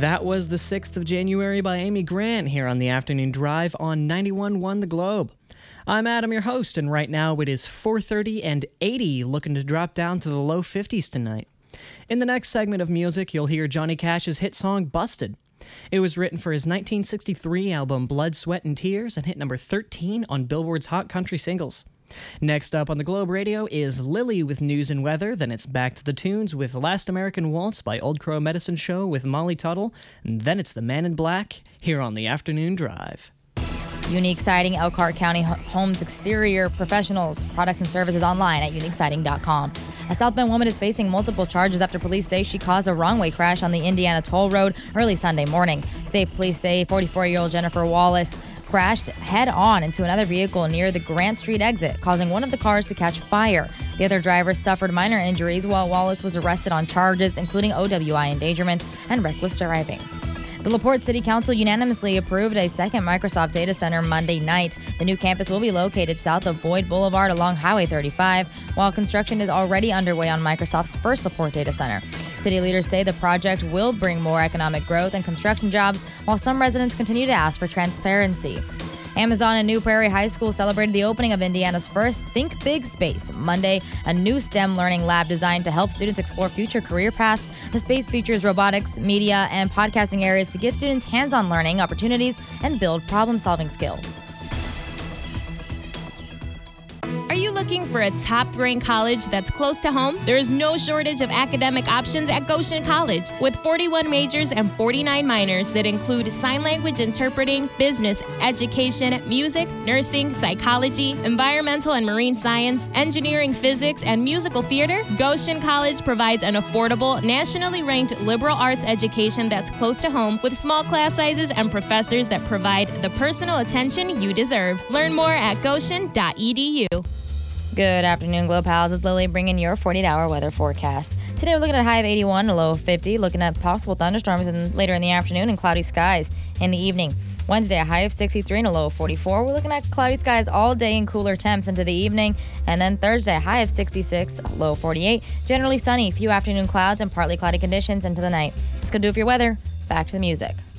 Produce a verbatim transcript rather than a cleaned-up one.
That was The sixth of January by Amy Grant here on the Afternoon Drive on ninety-one point one The Globe. I'm Adam, your host, and right now it is four thirty and eighty, looking to drop down to the low fifties tonight. In the next segment of music, you'll hear Johnny Cash's hit song Busted. It was written for his nineteen sixty-three album Blood, Sweat, and Tears and hit number thirteen on Billboard's Hot Country Singles. Next up on the Globe Radio is Lily with news and weather. Then it's back to the tunes with Last American Waltz by Old Crow Medicine Show with Molly Tuttle. And then it's The Man in Black here on the Afternoon Drive. Unique Siding, Elkhart County Homes Exterior Professionals. Products and services online at unique siding dot com. A South Bend woman is facing multiple charges after police say she caused a wrong-way crash on the Indiana Toll Road early Sunday morning. State police say forty-four-year-old Jennifer Wallace crashed head-on into another vehicle near the Grant Street exit, causing one of the cars to catch fire. The other driver suffered minor injuries while Wallace was arrested on charges including O W I endangerment and reckless driving. The LaPorte City Council unanimously approved a second Microsoft data center Monday night. The new campus will be located south of Boyd Boulevard along Highway thirty-five, while construction is already underway on Microsoft's first LaPorte data center. City leaders say the project will bring more economic growth and construction jobs, while some residents continue to ask for transparency. Amazon and New Prairie High School celebrated the opening of Indiana's first Think Big Space Monday, a new STEM learning lab designed to help students explore future career paths. The space features robotics, media, and podcasting areas to give students hands-on learning opportunities and build problem-solving skills. Are you looking for a top-ranked college that's close to home? There is no shortage of academic options at Goshen College. With forty-one majors and forty-nine minors that include sign language interpreting, business, education, music, nursing, psychology, environmental and marine science, engineering, physics, and musical theater, Goshen College provides an affordable, nationally ranked liberal arts education that's close to home with small class sizes and professors that provide the personal attention you deserve. Learn more at goshen dot e d u. Good afternoon, Globe Pals. It's Lily bringing your forty-eight hour weather forecast. Today we're looking at a high of eighty-one, a low of fifty, looking at possible thunderstorms in, later in the afternoon and cloudy skies in the evening. Wednesday, a high of sixty-three and a low of forty-four. We're looking at cloudy skies all day and cooler temps into the evening. And then Thursday, a high of sixty-six, a low of forty-eight. Generally sunny, few afternoon clouds and partly cloudy conditions into the night. That's going to do it for your weather. Back to the music.